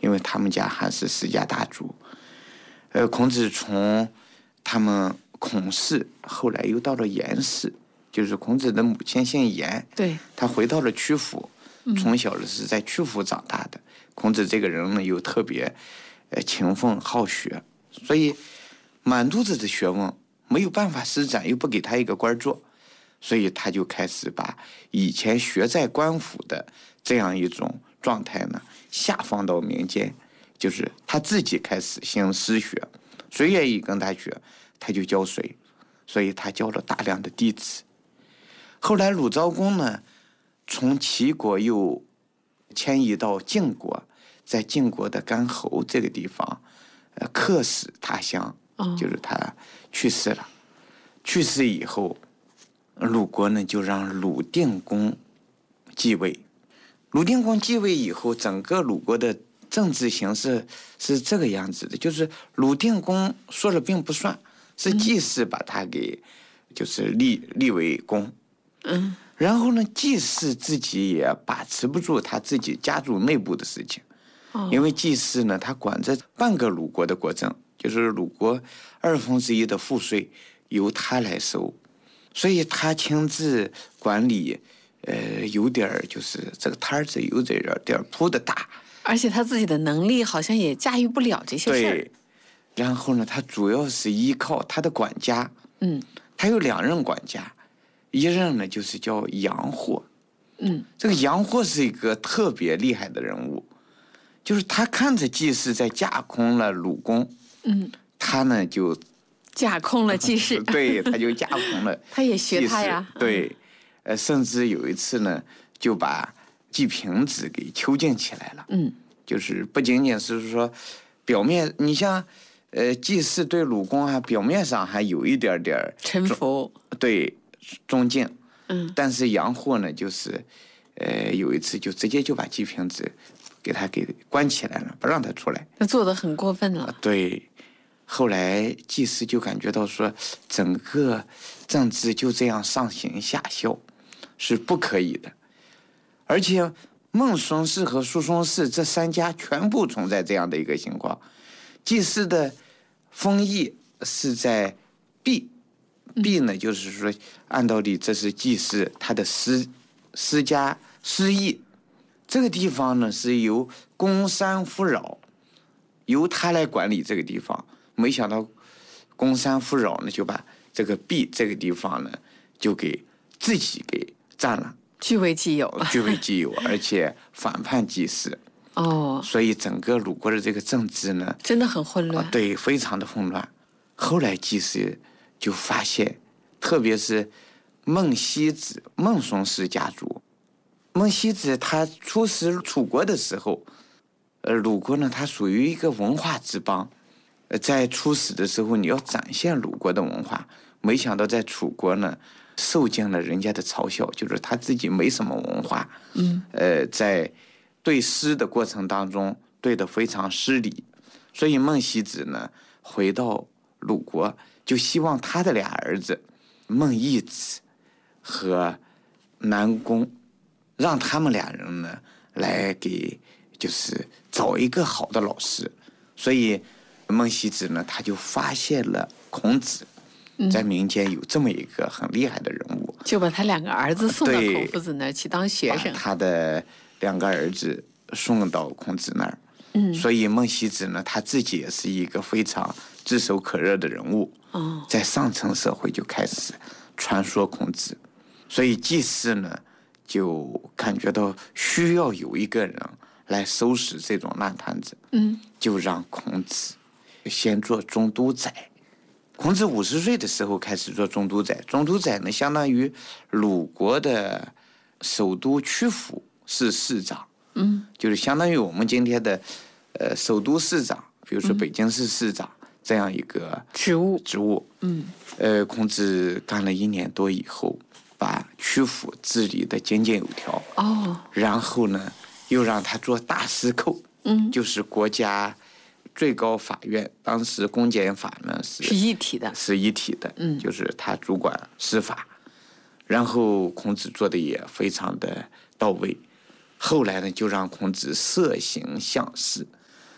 因为他们家还是世家大族。孔子从他们孔氏，后来又到了颜氏，就是孔子的母亲姓颜， 对， 他回到了曲阜，从小是在曲阜长大的。孔子这个人呢，又特别勤奋好学，所以满肚子的学问，没有办法施展，又不给他一个官做，所以他就开始把以前学在官府的这样一种状态呢，下放到民间，就是他自己开始行私学，谁愿意跟他学，他就教谁，所以他教了大量的弟子。后来鲁昭公呢，从齐国又迁移到晋国，在晋国的干侯这个地方，客死他乡，就是他去世了。去世以后，鲁国呢就让鲁定公继位。鲁定公继位以后，整个鲁国的政治形势是这个样子的，就是鲁定公说了并不算，是季氏把他给就是立为公。然后呢，季氏自己也把持不住他自己家族内部的事情，因为季氏呢，他管着半个鲁国的国政，就是鲁国1/2的赋税由他来收，所以他亲自管理，有点就是这个摊子有点铺的大， 而且他自己的能力好像也驾驭不了这些事儿。 对，然后呢，他主要是依靠他的管家，他有2任管家。一任呢就是叫杨霍，这个杨霍是一个特别厉害的人物，就是他看着季氏在架空了鲁公，他呢就架空了季氏， 对，他就架空了他也学他呀， 对，甚至有一次呢就把季平子给囚禁起来了，就是不仅仅是说表面，你像季氏对鲁公啊，表面上还有一点臣服， 对。中敬，但是杨霍呢，就是有一次就直接就把季平子给关起来了，不让他出来， 那做得很过分了。 对，后来季氏就感觉到说，整个政治就这样上行下效是不可以的，而且孟孙氏和叔孙氏这3家全部存在这样的一个情况。季氏的封邑是在毕呢，就是说按道理这是季氏他的私家私邑，这个地方呢是由公山夫扰，由他来管理这个地方。没想到公山夫扰呢就把这个毕这个地方呢就给自己给占了， 据为己有了， 据为己有，而且反叛季氏。所以整个鲁国的这个政治呢真的很混乱， 对，非常的混乱。后来季氏就发现，特别是孟西子、孟孙氏家族，孟西子他出使楚国的时候，鲁国呢，它属于一个文化之邦，在出使的时候你要展现鲁国的文化，没想到在楚国呢，受尽了人家的嘲笑，就是他自己没什么文化，在对诗的过程当中对得非常失礼，所以孟西子呢回到鲁国，就希望他的2儿子孟义子和南宫，让他们2人呢来给就是找一个好的老师。所以孟西子呢，他就发现了孔子在民间有这么一个很厉害的人物， 就把他2个儿子送到孔夫子那儿去当学生， 把他的2个儿子送到孔子那儿。所以孟西子呢，他自己也是一个非常炙手可热的人物，在上层社会就开始传说孔子，所以季氏呢就感觉到需要有一个人来收拾这种烂摊子，就让孔子先做中都宰。孔子50岁的时候开始做中都宰，中都宰呢相当于鲁国的首都曲阜市市长，就是相当于我们今天的首都市长，比如说北京市市长这样一个职务。孔子干了1年多以后，把曲阜治理的井井有条，然后呢又让他做大司寇，就是国家最高法院，当时公检法呢是一体的，就是他主管司法。然后孔子做的也非常的到位，后来呢就让孔子设行项事，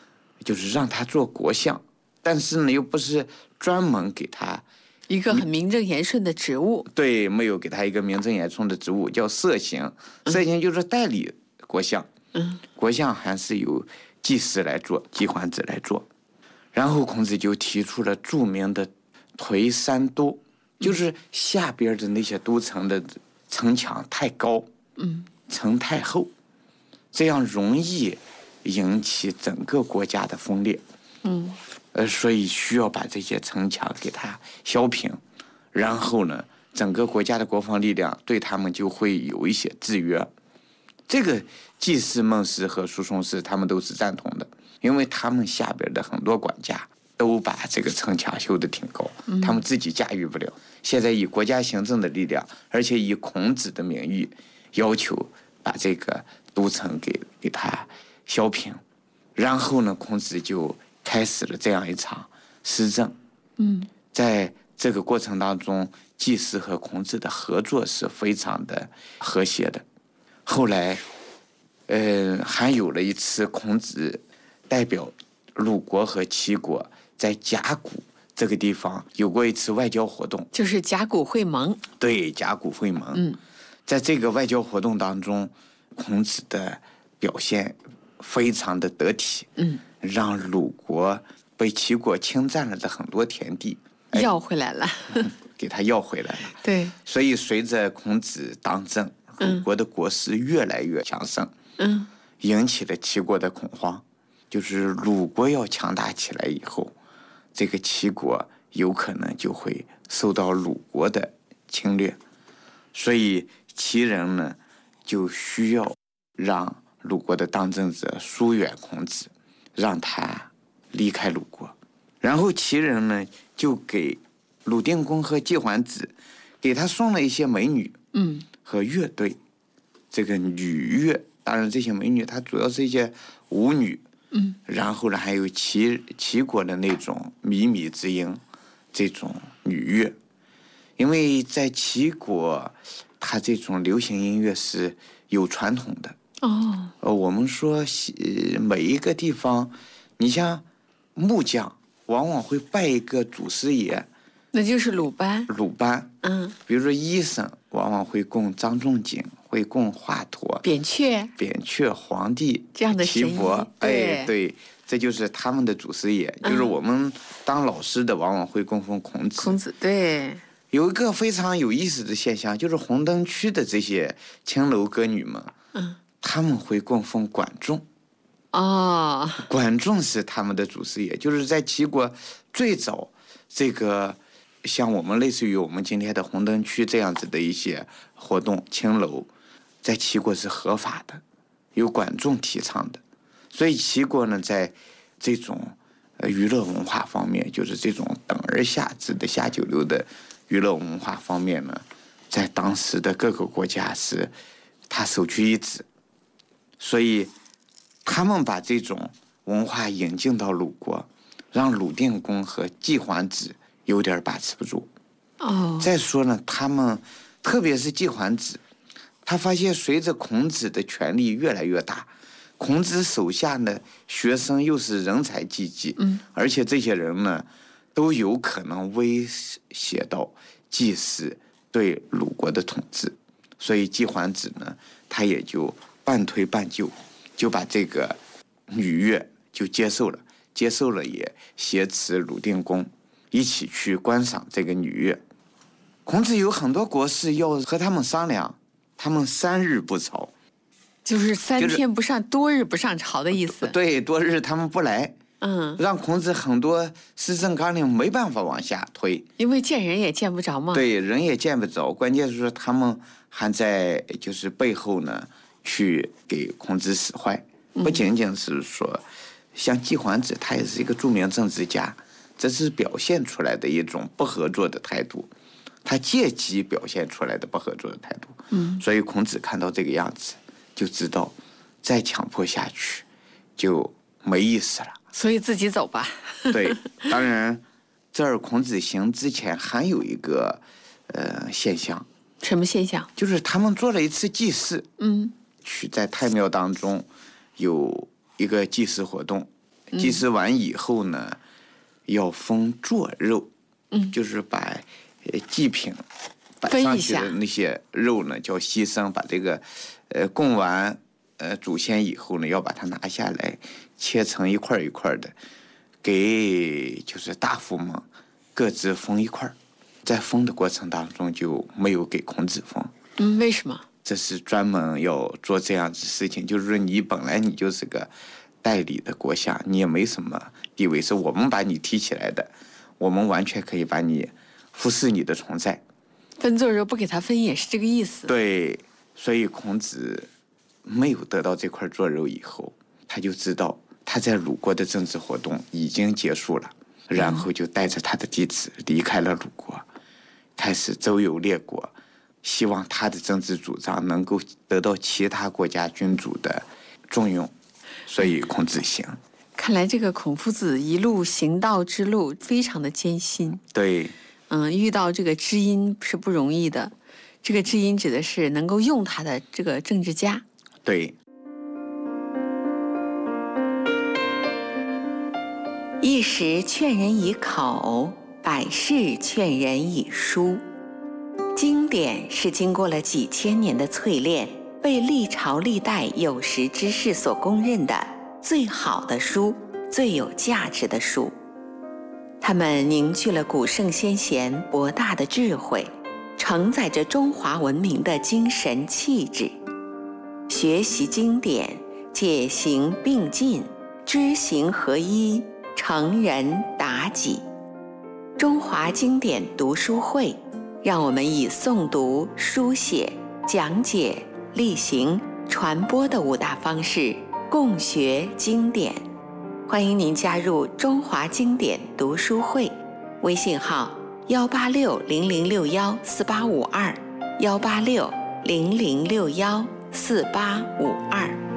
就是让他做国相，但是呢又不是专门给他一个很名正言顺的职务。 对，没有给他一个名正言顺的职务，叫摄行。摄行就是代理国相，国相还是由祭司来做，季桓子来做。然后孔子就提出了著名的颓山都，就是下边的那些都城的城墙太高，城太厚，这样容易引起整个国家的分裂。所以需要把这些城墙给它削平，然后呢，整个国家的国防力量对他们就会有一些制约。这个祭司孟氏和叔son氏氏他们都是赞同的，因为他们下边的很多管家都把这个城墙修得挺高，他们自己驾驭不了。现在以国家行政的力量，而且以孔子的名义要求把这个都城给它削平，然后呢，孔子就开始了这样一场施政。在这个过程当中，祭司和孔子的合作是非常的和谐的。后来，还有了一次孔子代表鲁国和齐国在甲骨这个地方有过一次外交活动， 就是甲骨会盟。 对，甲骨会盟。在这个外交活动当中，孔子的表现非常的得体，让鲁国被齐国侵占了的很多田地要回来了， 给他要回来了。 对， 所以随着孔子当政，鲁国的国势越来越强盛，引起了齐国的恐慌。就是鲁国要强大起来以后，这个齐国有可能就会受到鲁国的侵略，所以齐人呢就需要让鲁国的当政者疏远孔子，让他离开鲁国。然后齐人呢就给鲁定公和季桓子给他送了一些美女，和乐队。这个女乐，当然这些美女她主要是一些舞女，然后呢还有齐国的那种靡靡之音，这种女乐。因为在齐国，它这种流行音乐是有传统的。我们说每一个地方，你像木匠往往会拜一个祖师爷， 那就是鲁班。 鲁班，比如说医生往往会供张仲景，会供华佗、 扁鹊、 皇帝这样的岐伯， 对， 这就是他们的祖师爷。就是我们当老师的往往会供奉孔子。 对。 有一个非常有意思的现象，就是红灯区的这些青楼歌女们，他们会供奉管仲。管仲是他们的祖师爷，就是在齐国最早这个像我们类似于我们今天的红灯区这样子的一些活动，青楼在齐国是合法的，由管仲提倡的。所以齐国呢，在这种娱乐文化方面，就是这种等而下之的下九流的娱乐文化方面呢，在当时的各个国家是他首屈一指。所以他们把这种文化引进到鲁国，让鲁定公和季桓子有点把持不住。再说呢，他们特别是季桓子，他发现随着孔子的权力越来越大，孔子手下的学生又是人才济济，而且这些人呢都有可能威胁到季氏对鲁国的统治，所以季桓子呢，他也就半推半就，就把这个女乐就接受了，也挟持鲁定公一起去观赏这个女乐。孔子有很多国事要和他们商量，他们3日不朝， 就是3天不上，多日不上朝的意思。 对，多日他们不来，让孔子很多施政纲领没办法往下推， 因为见人也见不着嘛。 对，人也见不着，关键是说他们还在就是背后呢去给孔子使坏，不仅仅是说像季桓子，他也是一个著名政治家，这是表现出来的一种不合作的态度，他借机表现出来的不合作的态度。所以孔子看到这个样子，就知道再强迫下去就没意思了， 所以自己走吧。 对，当然这儿孔子行之前还有一个现象。 什么现象？ 就是他们做了一次祭祀，去在太庙当中有一个祭祀活动， 祭祀完以后呢，要分做肉，就是把祭品摆上去的那些肉呢叫牺牲，把这个供完祖先以后呢，要把它拿下来，切成一块一块的，给就是大夫们各自分一块，在分的过程当中就没有给孔子分。 为什么？ 这是专门要做这样子事情，就是说你本来你就是个代理的国相，你也没什么地位，是我们把你提起来的，我们完全可以把你忽视你的存在。 分做肉不给他分也是这个意思。 对，所以孔子没有得到这块做肉以后，他就知道他在鲁国的政治活动已经结束了，然后就带着他的弟子离开了鲁国，开始周游列国，希望他的政治主张能够得到其他国家君主的重用，所以孔子行。 看来这个孔夫子一路行道之路非常的艰辛。 对， 遇到这个知音是不容易的。这个知音指的是能够用他的这个政治家。 对。 一时劝人以口，百世劝人以书。经典是经过了几千年的淬炼，被历朝历代有识之士所公认的最好的书，最有价值的书。它们凝聚了古圣先贤博大的智慧，承载着中华文明的精神气质。学习经典，解行并进，知行合一，成人达己。中华经典读书会，让我们以诵读、书写、讲解、例行、传播的5大方式共学经典。欢迎您加入中华经典读书会，微信号18600614852，18600614852。